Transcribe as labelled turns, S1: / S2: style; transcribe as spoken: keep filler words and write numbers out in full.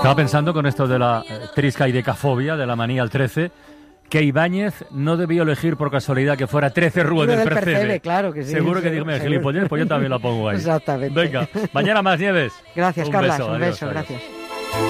S1: Estaba pensando con esto de la eh, triscaidecafobia, de la manía al trece, que Ibáñez no debió elegir por casualidad que fuera trece Rúa del, del Percebe. Percebe.
S2: Claro que sí.
S1: Seguro que
S2: seguro,
S1: dije, gilipollas, pues yo también la pongo ahí.
S2: Exactamente.
S1: Venga, mañana más, Nieves.
S2: Gracias,
S1: un
S2: Carlas.
S1: Beso,
S2: un
S1: adiós,
S2: beso,
S1: adiós.
S2: gracias.